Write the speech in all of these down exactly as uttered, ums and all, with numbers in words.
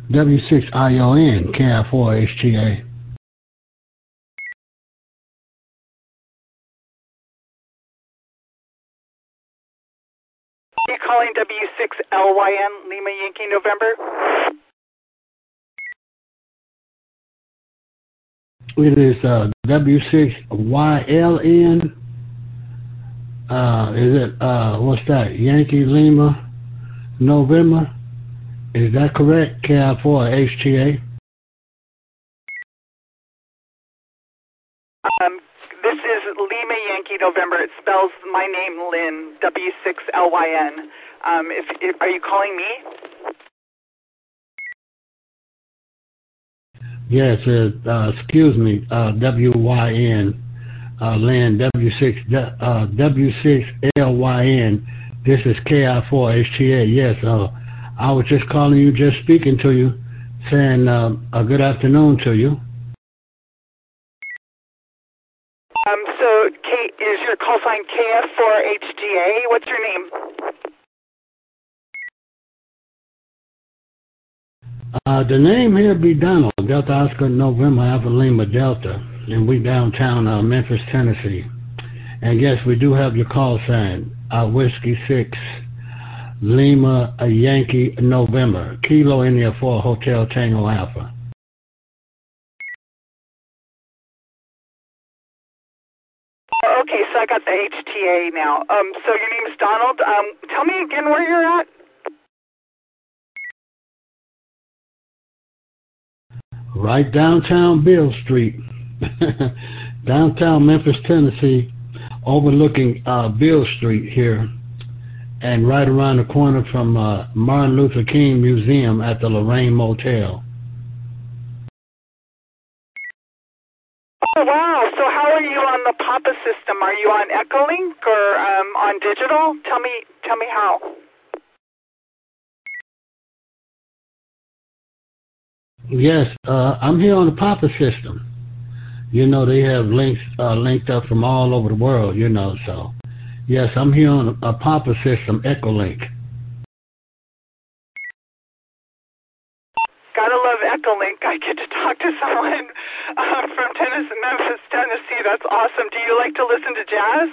W six I O N, K I four H T A. Are you calling W six L Y N, Lima Yankee November? It is uh, W six Y L N. Uh, is it, uh, what's that? Yankee Lima November? Is that correct? K I four H T A? Um, this is Lima Yankee November. It spells my name, Lynn, W six L Y N. Um, if, if, are you calling me? Yes, uh, uh, excuse me, uh, W Y N, uh, Lynn, W six, uh, W six L Y N. This is K I four H T A. Yes, uh, I was just calling you, just speaking to you, saying uh, a good afternoon to you. Um, so K, is your call sign K F four H G A? What's your name? Uh, the name here be Donald, Delta Oscar November Alpha Lima Delta, and we downtown uh, Memphis, Tennessee. And yes, we do have your call sign, uh, Whiskey six, Lima a Yankee November, Kilo India four Hotel Tango Alpha. Okay, so I got the H T A now. Um, so your name is Donald. Um, tell me again where you're at. Right downtown Bill Street, downtown Memphis, Tennessee, overlooking uh, Bill Street here, and right around the corner from uh, Martin Luther King Museum at the Lorraine Motel. Oh, wow. So how are you on the Papa system? Are you on Echolink or um, on digital? Tell me, tell me how. Yes, uh, I'm here on the Papa system. You know, they have links uh, linked up from all over the world, you know, so. Yes, I'm here on a, a Papa system, Echolink. Gotta love Echolink. I get to talk to someone uh, from Tennessee, Memphis, Tennessee. That's awesome. Do you like to listen to jazz?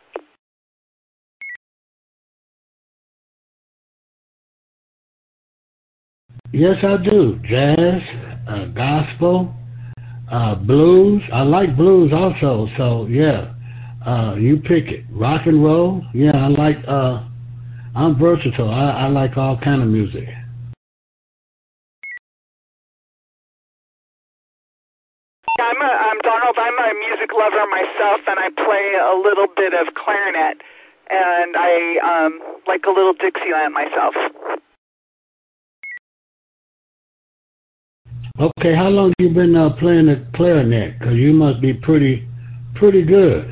Yes, I do. Jazz, uh, gospel, uh, blues. I like blues also, so yeah. Uh, you pick it. Rock and roll. Yeah, I like, uh, I'm versatile. I, I like all kind of music. I'm a, um, Donald, I'm a music lover myself, and I play a little bit of clarinet, and I um, like a little Dixieland myself. Okay, how long you been uh, playing the clarinet? Because you must be pretty, pretty good.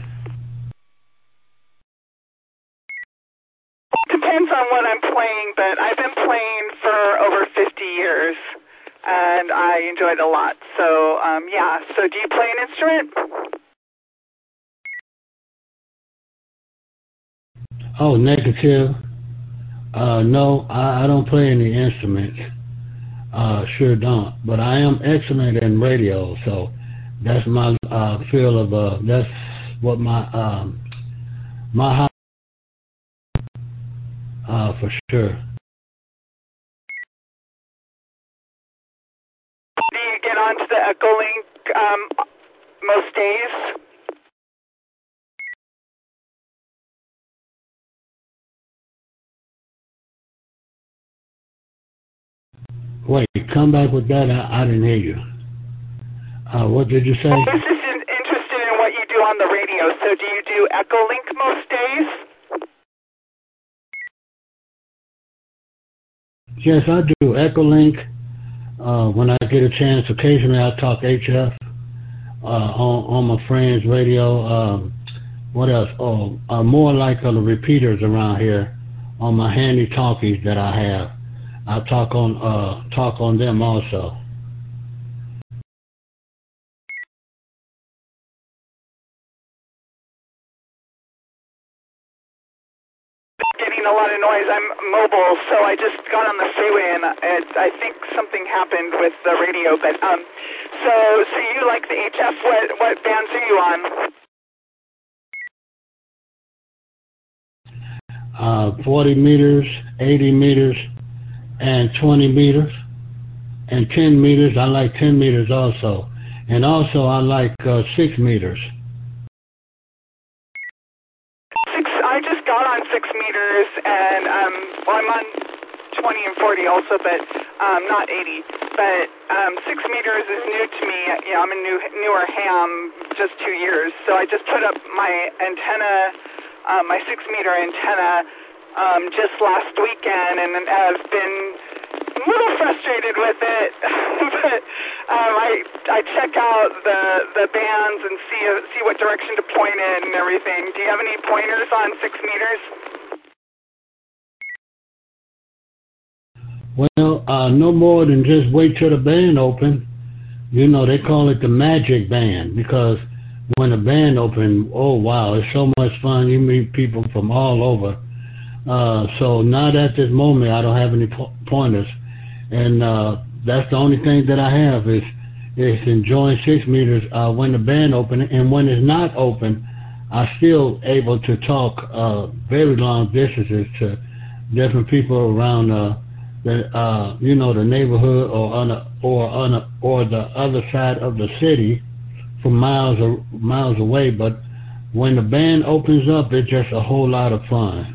Depends on what I'm playing, but I've been playing for over fifty years, and I enjoy it a lot. So, um, yeah. So do you play an instrument? Oh, negative. Uh, no, I, I don't play any instruments. Uh, sure don't. But I am excellent in radio, so that's my uh, feel of, uh, that's what my, um, my hobby, uh, for sure. Do you get onto the Echolink um, most days? Wait, come back with that. I, I didn't hear you. Uh, what did you say? I was just in, interested in what you do on the radio. So do you do Echolink most days? Yes, I do. Echolink. Uh, when I get a chance, occasionally I talk H F uh, on, on my friend's radio. Um, what else? Oh, uh, more like uh, the repeaters around here on my handy talkies that I have. I talk on uh, talk on them also. Getting a lot of noise. I'm mobile, so I just got on the freeway, and it, I think something happened with the radio. But um, so so you like the H F? What what bands are you on? Uh, forty meters, eighty meters, and twenty meters, and ten meters. I like ten meters also, and also I like uh, six meters. Six. I just got on six meters, and um, well, I'm on twenty and forty also, but um, not eighty. But um, six meters is new to me. You know, I'm a new newer ham, just two years. So I just put up my antenna, uh, my six meter antenna, um, just last weekend, and I've been a little frustrated with it. But um, I I check out the the bands and see see what direction to point in and everything. Do you have any pointers on six meters? Well, uh, no more than just wait till the band open. You know, they call it the magic band, because when the band open, oh wow, it's so much fun. You meet people from all over. Uh, so not at this moment, I don't have any po- pointers, and uh, that's the only thing that I have is is enjoying six meters uh, when the band open, and when it's not open, I'm still able to talk uh, very long distances to different people around. Uh, the uh you know the neighborhood or on a, or on a, or the other side of the city from miles or miles away. But when the band opens up, it's just a whole lot of fun.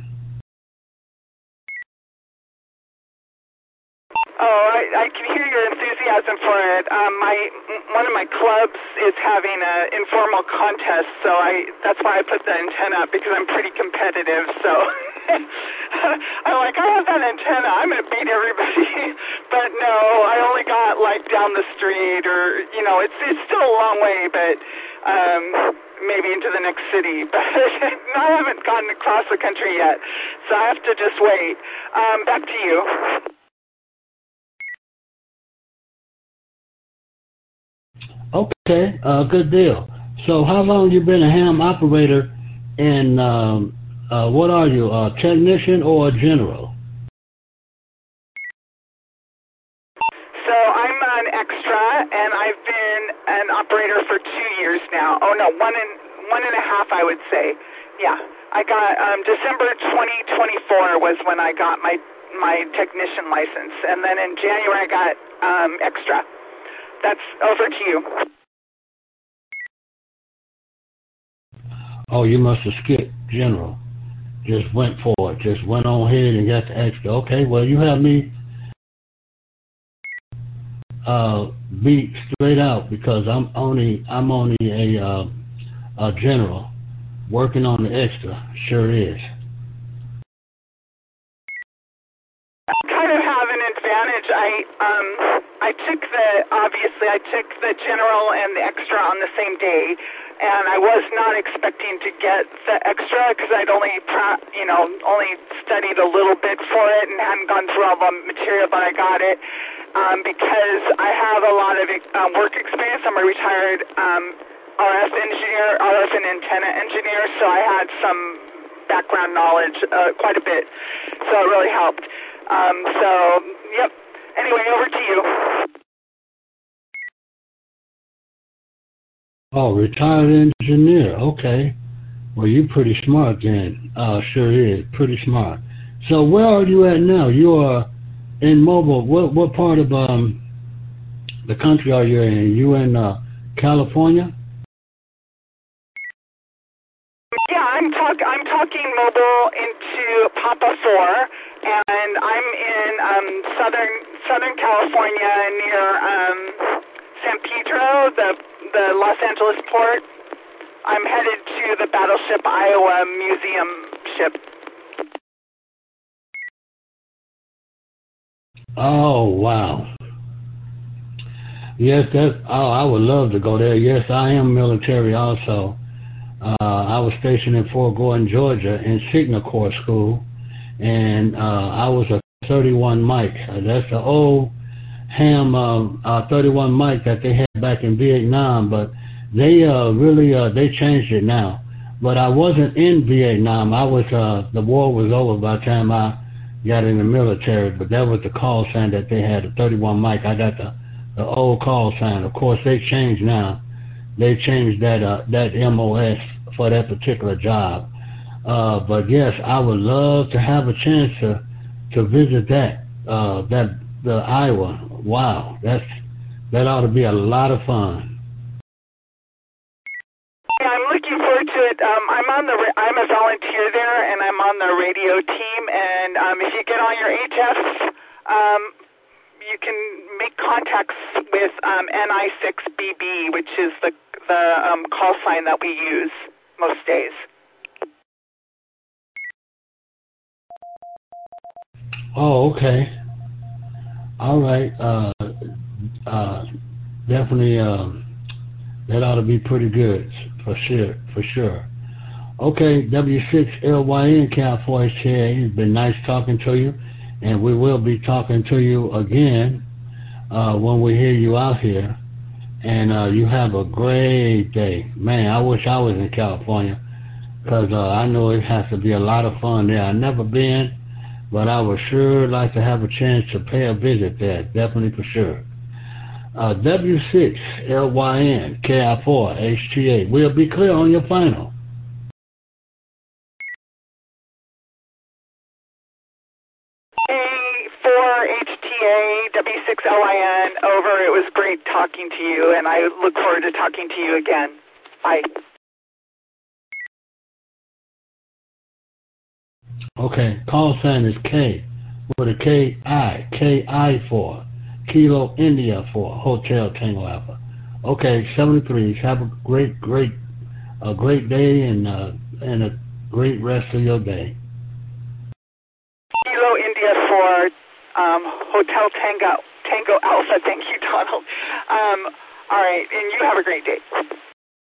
Oh, I, I can hear your enthusiasm for it. Um, my one of my clubs is having an informal contest, so I that's why I put the antenna up, because I'm pretty competitive. So I'm like, I have that antenna, I'm gonna beat everybody. But no, I only got like down the street, or you know, it's it's still a long way, but um, maybe into the next city. But I haven't gotten across the country yet, so I have to just wait. Um, back to you. Okay, uh, good deal. So how long you been a ham operator, and um, uh, what are you, a technician or a general? So I'm an extra, and I've been an operator for two years now. Oh no, one and one and a half, I would say. Yeah, I got um, December twenty twenty-four was when I got my my technician license, and then in January I got um, extra. That's over to you. Oh, you must have skipped general. Just went for it. Just went on ahead and got the extra. Okay, well, you have me uh, beat straight out, because I'm only I'm only a uh, a general working on the extra. Sure is. Kind of have an advantage. I um I took the obviously I took the general and the extra on the same day, and I was not expecting to get the extra because I'd only you know only studied a little bit for it and hadn't gone through all the material, but I got it um, because I have a lot of um, work experience. I'm a retired um, R F engineer, R F and antenna engineer, so I had some background knowledge, uh, quite a bit, so it really helped. Um, so, yep. Anyway, over to you. Oh, retired engineer. Okay. Well, you're pretty smart then. Uh, sure is. Pretty smart. So where are you at now? You are in Mobile. What what part of um the country are you in? You in uh, California? Yeah, I'm talk I'm talking Mobile into Papa Four, and I'm in um, southern Southern California near um, San Pedro, the the Los Angeles port. I'm headed to the Battleship Iowa Museum ship. Oh wow. Yes, that. Oh, I would love to go there. Yes, I am military also. Uh, I was stationed in Fort Gordon, Georgia, in Signal Corps School, and uh, I was a thirty-one Mike. Uh, that's the old ham uh, uh, thirty-one Mike that they had back in Vietnam, but they uh, really uh, they changed it now. But I wasn't in Vietnam. I was uh, the war was over by the time I got in the military, but that was the call sign that they had, the thirty-one Mike. I got the, the old call sign. Of course, they changed now. They changed that uh, that M O S for that particular job. Uh, but yes, I would love to have a chance to to visit that uh, that the Iowa. Wow, that's that ought to be a lot of fun. Yeah, I'm looking forward to it. Um, I'm on the I'm a volunteer there, and I'm on the radio team. And um, if you get on your H F, um, you can make contacts with um, N I six B B, which is the the um, call sign that we use most days. Oh, okay. All right. Uh, uh, definitely. Um, that ought to be pretty good for sure. For sure. Okay. W six L Y N Cal four H T A. It's been nice talking to you, and we will be talking to you again uh, when we hear you out here. And uh, you have a great day, man. I wish I was in California, because uh, I know it has to be a lot of fun there. I've never been, but I would sure like to have a chance to pay a visit there, definitely for sure. Uh, W six L Y N K I four H T A. We'll be clear on your final. K four H T A, W six L I N, over. It was great talking to you, and I look forward to talking to you again. Bye. Okay, call sign is K with a K I, K I for Kilo India for Hotel Tango Alpha. Okay, seventy-three. Have a great, great, a great day and uh, and a great rest of your day. Kilo India for um, Hotel Tango Tango Alpha. Thank you, Donald. Um, all right, and you have a great day.